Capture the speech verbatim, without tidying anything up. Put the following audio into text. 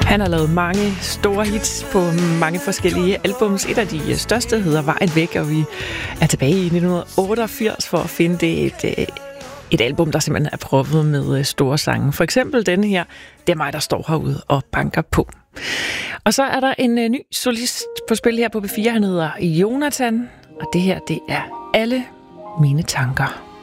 Han har lavet mange store hits på mange forskellige albums. Et af de største hedder Vejen Væk, og vi er tilbage i nitten otteogfirs for at finde det et, et album, der simpelthen er proppet med store sange. For eksempel denne her, Det er mig, der står herude og banker på. Og så er der en ny solist på spil her på P fire. Han hedder Jonathan, og det her, det er Alle mine tanker.